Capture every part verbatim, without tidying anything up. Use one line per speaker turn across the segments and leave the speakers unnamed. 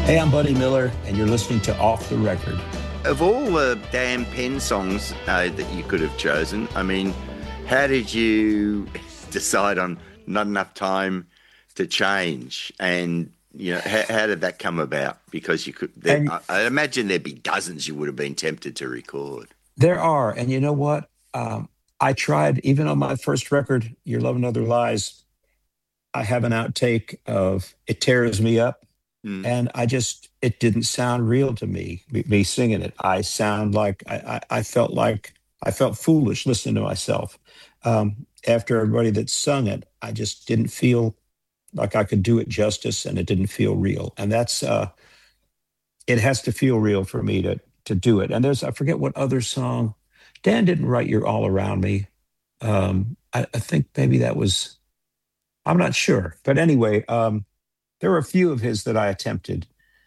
Hey, I'm Buddy Miller, and you're listening to Off the Record.
Of all the Dan Penn songs uh, that you could have chosen, I mean, how did you decide on Not Enough Time to Change? And, you know, how, how did that come about? Because you could, there,
And
I, I imagine there'd be dozens you would have been tempted to record.
there are, and you know what? Um, I tried, even on my first record, Your Love and Other Lies, I have an outtake of It Tears Me Up,
Mm.
and I just, it didn't sound real to me, me, me singing it. I sound like, I, I, I felt like, I felt foolish listening to myself. Um, after everybody that sung it, I just didn't feel like I could do it justice, and it didn't feel real. And that's, uh, it has to feel real for me to to do it. And there's, I forget what other song. Dan didn't write "You're All Around Me." Um, I, I think maybe that was. I'm not sure, but anyway, um, there were a few of his that I attempted,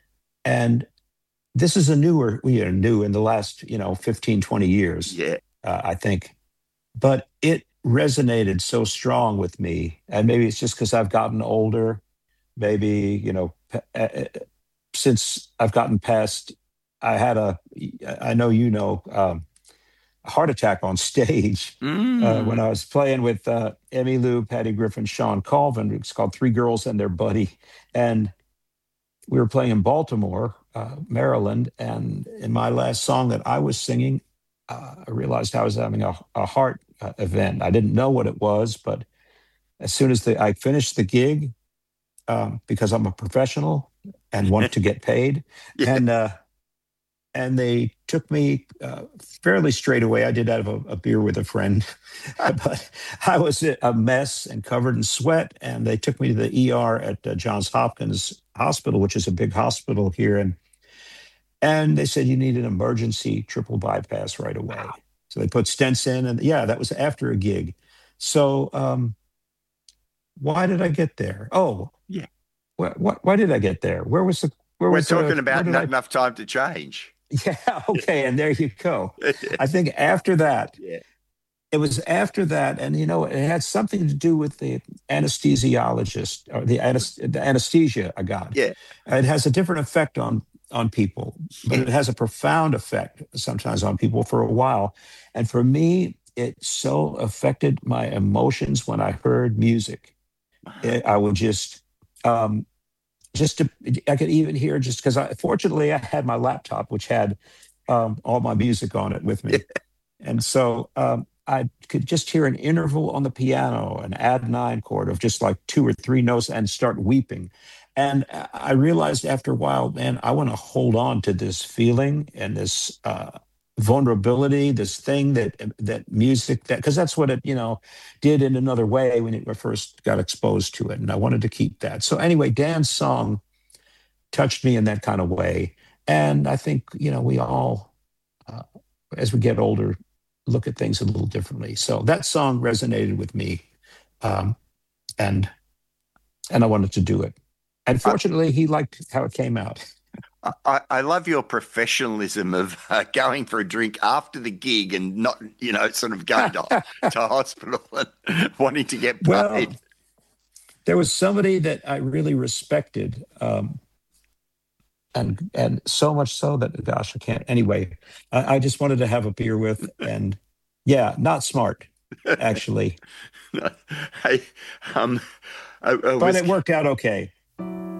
and this is a newer, you know, new in the last, you know, fifteen, twenty years,
Yeah.
uh, I think, but it resonated so strong with me, and maybe it's just because I've gotten older. Maybe you know, p- uh, uh, since I've gotten past, I had a, I know you know, um, a heart attack on stage uh, when
Mm.
I was playing with uh, Emmy Lou, Patty Griffin, Sean Colvin. It's called Three Girls and Their Buddy, and we were playing in Baltimore, uh, Maryland. And in my last song that I was singing, uh, I realized I was having a, a heart uh, event. I didn't know what it was, but as soon as the, I finished the gig, um, because I'm a professional and want to get paid,
Yeah.
and uh, and they took me uh, fairly straight away. I did have a, a beer with a friend, but I was a mess and covered in sweat. And they took me to the E R at uh, Johns Hopkins Hospital, which is a big hospital here, and and they said you need an emergency triple bypass right away. So they put stents in, and yeah, that was after a gig. So um, why did I get there? Oh,
Yeah.
wh- wh- why did I get there? Where was the where
We're
was the
talking
where
about
did
Not
I?
Enough Time to Change.
Yeah, okay, and there you go.
Yeah.
I think after that,
Yeah.
it was after that, and you know, it had something to do with the anesthesiologist or the, anes- the anesthesia I got.
Yeah.
It has a different effect on on people, but
Yeah.
it has a profound effect sometimes on people for a while. And for me, it so affected my emotions when I heard music. It, I would just, um, just to, I could even hear just because I, fortunately, I had my laptop, which had um, all my music on it with
Yeah.
me. And so um, I could just hear an interval on the piano, an add nine chord of just like two or three notes, and start weeping. And I realized after a while, man, I want to hold on to this feeling and this uh, vulnerability, this thing that that music that because that's what it you know did in another way when it, I first got exposed to it, and I wanted to keep that. So anyway, Dan's song touched me in that kind of way, and I think you know we all. Uh, as we get older, look at things a little differently. So that song resonated with me, um, and and I wanted to do it. And
I,
fortunately, he liked how it came out.
I, I love your professionalism of uh, going for a drink after the gig and not, you know, sort of going to, to hospital and wanting to get
Well,
paid.
there was somebody that I really respected, um, and and so much so that gosh, I can't. Anyway, I, I just wanted to have a beer with, and yeah, not smart actually,
Hey, um, I, I
but
was
it worked out okay.